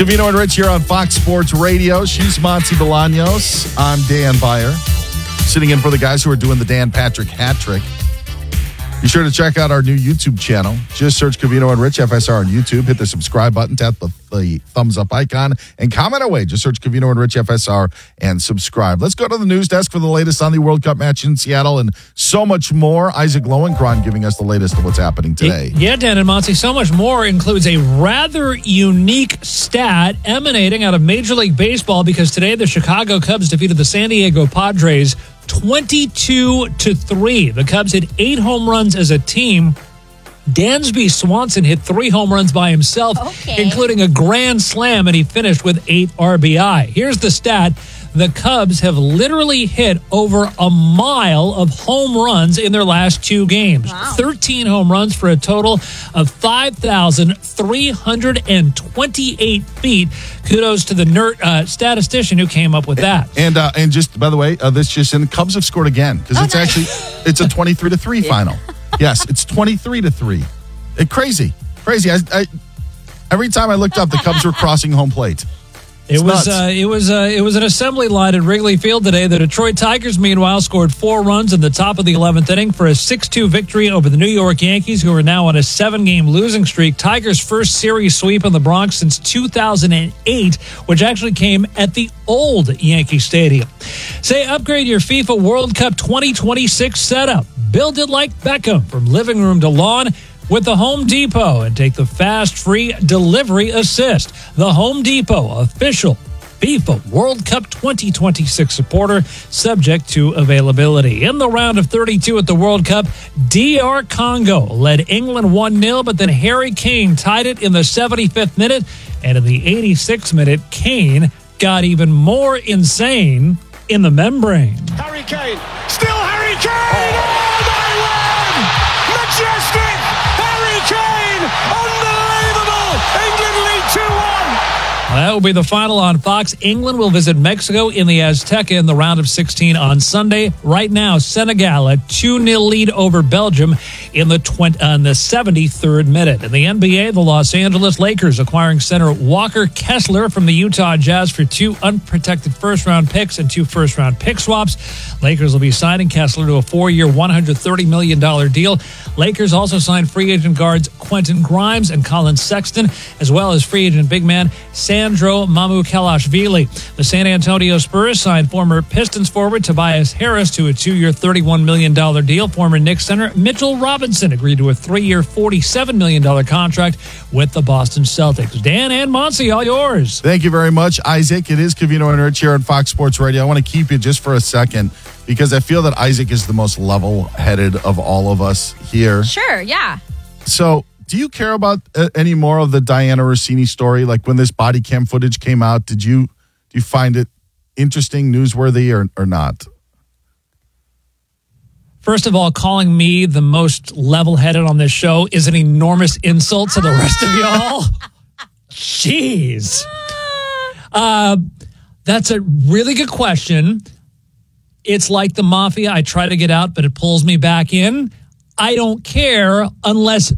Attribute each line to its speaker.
Speaker 1: Covino and Rich here on Fox Sports Radio. She's Monty Bolaños. I'm Dan Byer, sitting in for the guys who are doing the Dan Patrick hat trick. Be sure to check out our new YouTube channel. Just search Covino and Rich FSR on YouTube. Hit the subscribe button, tap the thumbs up icon, and comment away. Just search Covino and Rich FSR and subscribe. Let's go to the news desk for the latest on the World Cup match in Seattle and so much more. Isaac Lowenkron giving us the latest of what's happening today.
Speaker 2: Yeah, Dan and Monty, so much more includes a rather unique stat emanating out of Major League Baseball because today the Chicago Cubs defeated the San Diego Padres 22-3. The Cubs hit 8 home runs as a team. Dansby Swanson hit 3 home runs by himself, including a grand slam, and he finished with 8 RBI. Here's the stat. The Cubs have literally hit over a mile of home runs in their last 2 games. Wow. 13 home runs for a total of 5,328 feet. Kudos to the statistician who came up with that.
Speaker 1: And just, by the way, this just in, the Cubs have scored again because it's a 23-3 final. Yes, it's 23-3. Crazy. I every time I looked up, the Cubs were crossing home plate. It was an assembly line at Wrigley Field today. The Detroit Tigers, meanwhile, scored 4 runs in the top of the 11th inning for a 6-2 victory over the New York Yankees, who are now on a 7-game losing streak. Tigers' first series sweep in the Bronx since 2008, which actually came at the old Yankee Stadium. Say, upgrade your FIFA World Cup 2026 setup. Build it like Beckham, from living room to lawn, with the Home Depot, and take the fast, free delivery assist. The Home Depot, official FIFA World Cup 2026 supporter, subject to availability. In the round of 32 at the World Cup, DR Congo led England 1-0, but then Harry Kane tied it in the 75th minute, and in the 86th minute, Kane got even more insane in the membrane.
Speaker 3: Harry Kane, still Harry Kane! Oh, they win! Majestic! Kane! Unbelievable! England lead 2-1!
Speaker 2: That will be the final on Fox. England will visit Mexico in the Azteca in the round of 16 on Sunday. Right now, Senegal a 2-0 lead over Belgium in the 73rd minute. In the NBA, the Los Angeles Lakers acquiring center Walker Kessler from the Utah Jazz for 2 unprotected first-round picks and 2 first-round pick swaps. Lakers will be signing Kessler to a 4-year, $130 million deal. Lakers also signed free agent guards Quentin Grimes and Colin Sexton, as well as free agent big man Sandro Mamukelashvili. The San Antonio Spurs signed former Pistons forward Tobias Harris to a 2-year, $31 million deal. Former Knicks center Mitchell Robinson agreed to a 3-year, $47 million contract with the Boston Celtics. Dan and Monty, all yours.
Speaker 1: Thank you very much, Isaac. It is Covino and Rich here on Fox Sports Radio. I want to keep you just for a second because I feel that Isaac is the most level-headed of all of us here.
Speaker 4: Sure, yeah.
Speaker 1: So, do you care about any more of the Diana Rossini story? Like when this body cam footage came out, do you find it interesting, newsworthy, or not?
Speaker 2: First of all, calling me the most level-headed on this show is an enormous insult to the rest of y'all. Jeez. That's a really good question. It's like the mafia. I try to get out, but it pulls me back in. I don't care unless